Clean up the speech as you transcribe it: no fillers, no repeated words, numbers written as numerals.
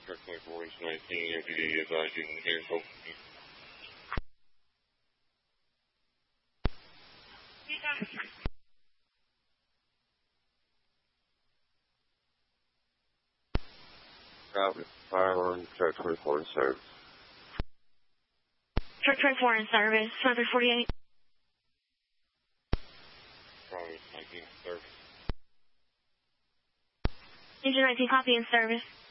Truck 24 East 19, MPD advising here in Hope. Route firearm, Truck 24 in service. Truck 24 in service, 748. Probably 19 in service. Engine 19 copy in service.